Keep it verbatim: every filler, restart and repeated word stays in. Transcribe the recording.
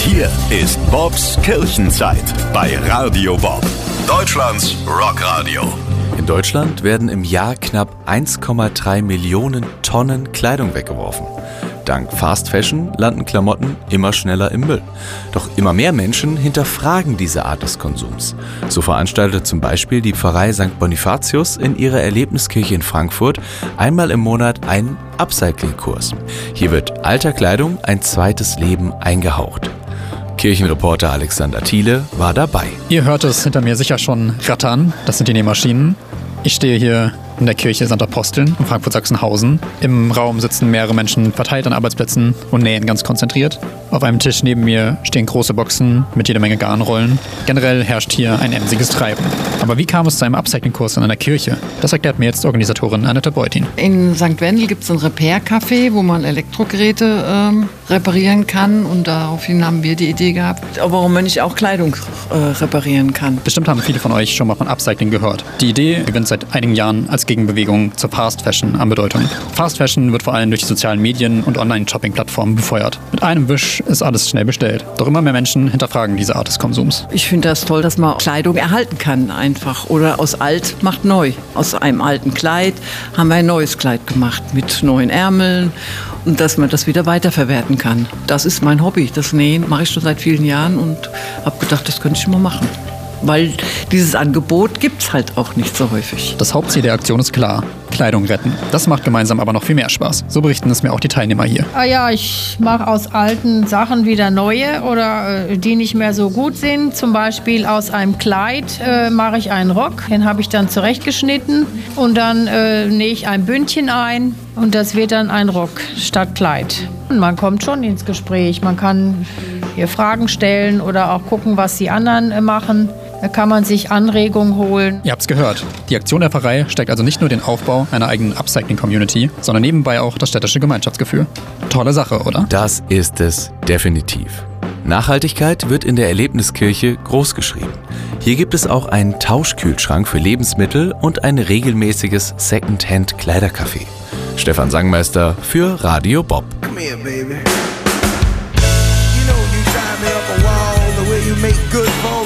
Hier ist Bobs Kirchenzeit bei Radio Bob, Deutschlands Rockradio. In Deutschland werden im Jahr knapp eins Komma drei Millionen Tonnen Kleidung weggeworfen. Dank Fast Fashion landen Klamotten immer schneller im Müll. Doch immer mehr Menschen hinterfragen diese Art des Konsums. So veranstaltet zum Beispiel die Pfarrei Sankt Bonifatius in ihrer Erlebniskirche in Frankfurt einmal im Monat einen Upcycling-Kurs. Hier wird alter Kleidung ein zweites Leben eingehaucht. Kirchenreporter Alexander Thiele war dabei. Ihr hört es hinter mir sicher schon rattern. Das sind die Nähmaschinen. Ich stehe hier in der Kirche Sankt Aposteln in Frankfurt-Sachsenhausen. Im Raum sitzen mehrere Menschen verteilt an Arbeitsplätzen und nähen ganz konzentriert. Auf einem Tisch neben mir stehen große Boxen mit jeder Menge Garnrollen. Generell herrscht hier ein emsiges Treiben. Aber wie kam es zu einem Upcycling-Kurs in einer Kirche? Das erklärt mir jetzt Organisatorin Annette Beutin. In Sankt Wendel gibt es ein Repair-Café, wo man Elektrogeräte ähm, reparieren kann. Und daraufhin haben wir die Idee gehabt, warum man nicht auch Kleidung äh, reparieren kann. Bestimmt haben viele von euch schon mal von Upcycling gehört. Die Idee gewinnt seit einigen Jahren als Gegenbewegung zur Fast Fashion an Bedeutung. Fast Fashion wird vor allem durch die sozialen Medien und Online-Shopping-Plattformen befeuert. Mit einem Wisch ist alles schnell bestellt. Doch immer mehr Menschen hinterfragen diese Art des Konsums. Ich finde das toll, dass man Kleidung erhalten kann einfach. Oder aus alt macht neu. Aus einem alten Kleid haben wir ein neues Kleid gemacht mit neuen Ärmeln. Und dass man das wieder weiterverwerten kann. Das ist mein Hobby. Das Nähen mache ich schon seit vielen Jahren und habe gedacht, das könnte ich mal machen. Weil dieses Angebot gibt es halt auch nicht so häufig. Das Hauptziel der Aktion ist klar: Kleidung retten. Das macht gemeinsam aber noch viel mehr Spaß. So berichten es mir auch die Teilnehmer hier. Ah ja, ich mache aus alten Sachen wieder neue oder äh, die nicht mehr so gut sind. Zum Beispiel aus einem Kleid äh, mache ich einen Rock. Den habe ich dann zurechtgeschnitten und dann äh, nähe ich ein Bündchen ein und das wird dann ein Rock statt Kleid. Und man kommt schon ins Gespräch. Man kann hier Fragen stellen oder auch gucken, was die anderen äh, machen. Da kann man sich Anregungen holen. Ihr habt's gehört. Die Aktion der Pfarrei steckt also nicht nur den Aufbau einer eigenen Upcycling-Community, sondern nebenbei auch das städtische Gemeinschaftsgefühl. Tolle Sache, oder? Das ist es definitiv. Nachhaltigkeit wird in der Erlebniskirche großgeschrieben. Hier gibt es auch einen Tauschkühlschrank für Lebensmittel und ein regelmäßiges Second-Hand-Kleidercafé. Stefan Sangmeister für Radio Bob. Come here, baby. You know you drive me up a wall the way you make good phone.